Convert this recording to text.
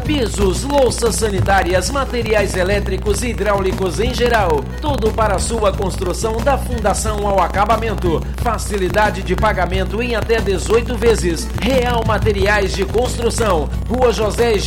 pisos, louças sanitárias, materiais elétricos e hidráulicos em geral. Tudo para a sua construção da fundação ao acabamento. Facilidade de pagamento em até 18 vezes. Real Materiais de Construção. Rua José